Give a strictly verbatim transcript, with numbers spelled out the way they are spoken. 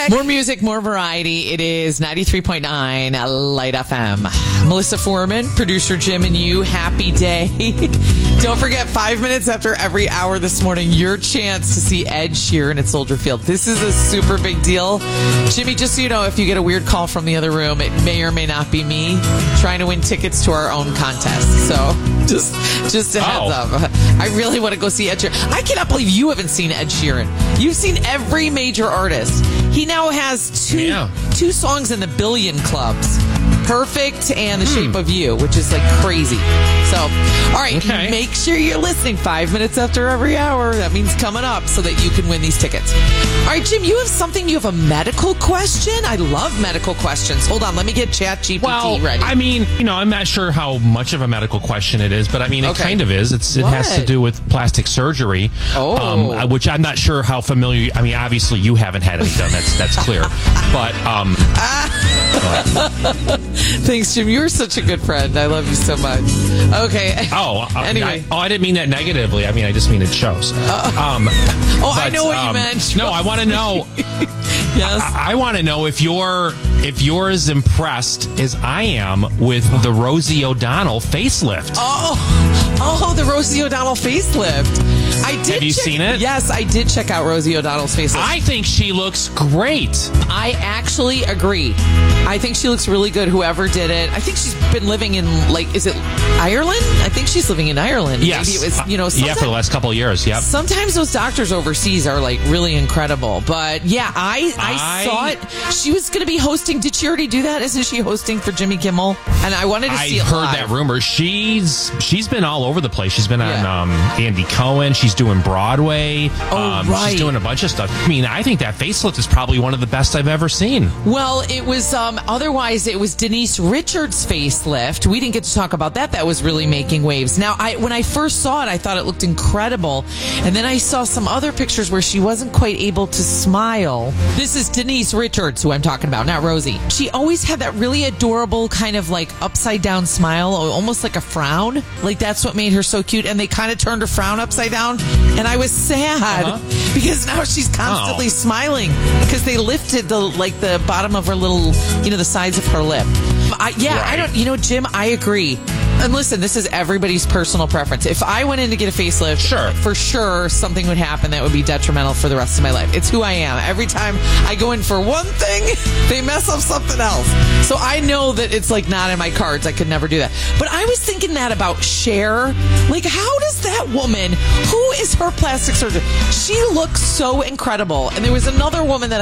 More music, more variety. It is ninety-three point nine Light F M. Melissa Foreman, producer Jim and you, happy day. Don't forget, five minutes after every hour this morning, your chance to see Ed Sheeran at Soldier Field. This is a super big deal. Jimmy, just so you know, if you get a weird call from the other room, it may or may not be me trying to win tickets to our own contest. So just just a heads Oh. up. I really want to go see Ed Sheeran. I cannot believe you haven't seen Ed Sheeran. You've seen every major artist. He now has two Yeah. two songs in the billion clubs. Perfect and The Shape of You, which is like crazy. So, all right, Okay. make sure you're listening five minutes after every hour. That means coming up so that you can win these tickets. All right, Jim, you have something. You have a medical question? I love medical questions. Hold on, let me get ChatGPT Well, ready. I mean, you know, I'm not sure how much of a medical question it is, but I mean, it Okay. kind of is. It's It has to What? do with plastic surgery, Oh. um, which I'm not sure how familiar. I mean, obviously, you haven't had it done. That's that's clear. But um, Thanks, Jim. You're such a good friend. I love you so much. Okay. oh, uh, Anyway. I, oh, I didn't mean that negatively. I mean, I just mean it shows. um, Oh, I but, know what you um, meant. No, I want to know. Yes. I, I want to know if you're if you're as impressed as I am with the Rosie O'Donnell facelift. Oh, oh, the Rosie O'Donnell facelift. I did. Have you check- seen it? Yes, I did check out Rosie O'Donnell's facelift. I think she looks great. I actually agree. I think she looks really good, whoever did it. I think she's been living in, like, is it Ireland? I think she's living in Ireland. Yes. Maybe it was, you know, yeah, sometime- for the last couple of years. Yep. Sometimes those doctors overseas are like really incredible. But yeah, I I, I- saw it. She was going to be hosting. Did she already do that? Isn't she hosting for Jimmy Kimmel? And I wanted to I see it heard live. that rumor. She's she's been all over the place. She's been on Yeah. um, Andy Cohen. She's doing Broadway. Oh, um, right. She's doing a bunch of stuff. I mean, I think that facelift is probably one of the best I've ever seen. Well, it was, um, otherwise it was Denise Richards' facelift. We didn't get to talk about that. That was really making waves. Now, I, when I first saw it, I thought it looked incredible. And then I saw some other pictures where she wasn't quite able to smile. This is Denise Richards, who I'm talking about, not Rosie. She always had that really adorable kind of like upside down smile, almost like a frown. Like that's what made her so cute. And they kind of turned her frown upside down. And I was sad Uh-huh. because now she's constantly Oh. smiling because they lifted the like the bottom of her little, you know, the sides of her lip. I, yeah, I Right. don't, you know, Jim, I agree. And listen, this is everybody's personal preference. If I went in to get a facelift, Sure. for sure something would happen that would be detrimental for the rest of my life. It's who I am. Every time I go in for one thing, they mess up something else. So I know that it's like not in my cards. I could never do that. But I was thinking that about Cher. Like, how does that woman, who is her plastic surgeon? She looks so incredible. And there was another woman that